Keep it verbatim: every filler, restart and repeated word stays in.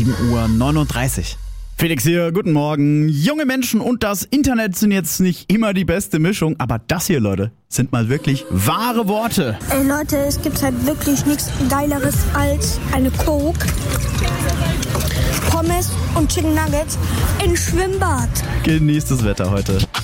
sieben Uhr neununddreißig. Felix hier, guten Morgen. Junge Menschen und das Internet sind jetzt nicht immer die beste Mischung, aber das hier, Leute, sind mal wirklich wahre Worte. Ey Leute, es gibt halt wirklich nichts Geileres als eine Coke, Pommes und Chicken Nuggets im Schwimmbad. Genießt das Wetter heute.